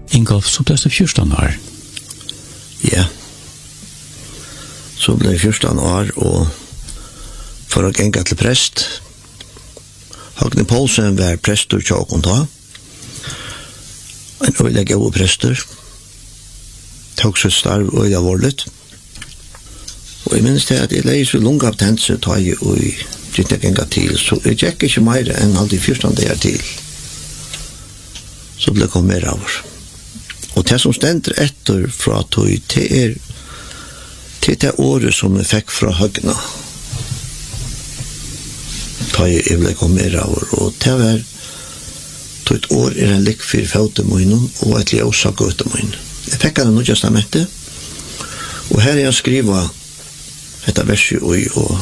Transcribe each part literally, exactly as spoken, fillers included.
Ingolf, så ble det fjorton år. Ja. Så ble det fjorton år, og for å gjenga til prest. Hagne Poulsen var prestur tjåkon da. En øyla gode prestur. Tog så starv øyla vorlet. Og jeg minnes det at jeg leis vi lunga av tense ta jeg og gitt jeg gjenga til, så jeg gikk ikke meire enn alltid fjorton dager til. Så ble det kom mer av oss. Og det som stender etter fra tog, det er til det året som jeg fikk fra høgna. Da jeg ble kom mer av oss. Og det var tog et år er en lik for fautemunnen og et ljøsa gøtemunnen. Jeg fikk han noe stamentet. Og her er jeg skriva dette verset og, og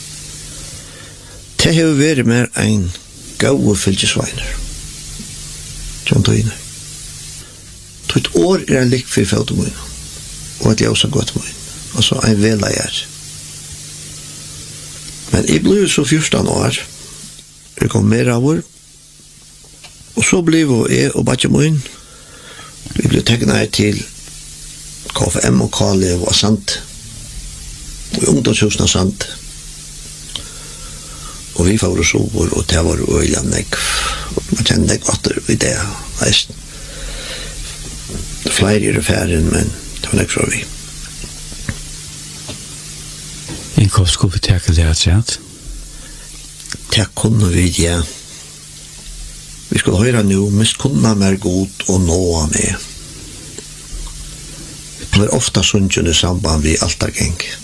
det har vært mer en gau fylkesveiner. John Toine. Et år er en lik for fautemunnen og et ljøsa gøtemunnen. Altså en veleier. Men jeg ble så fjorton år. Jeg kom mer av år. Og så ble jeg og Batjemunnen. Vi ble tegnet til K F M og Kalev og Sant. Og ungdomshusene Sant. Og vi var så over, og det var øyla nekv. Man kjenner nekv atter i det. Flere i referen, men det var nekv fra vi. Ingolf, skulle vi teke det at sett? Det kunne vi, ja. Vi skulle høre nå, mist kunne mer god og nå med. Det var ofta sunnkjønne samband vi alt er geng.